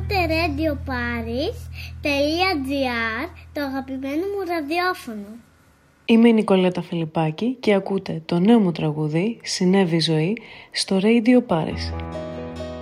Ακούτε radioparis.gr, το αγαπημένο μου ραδιόφωνο. Είμαι η Νικολέτα Φιλιππάκη και ακούτε το νέο μου τραγούδι «Συνέβη ζωή» στο Radio Paris.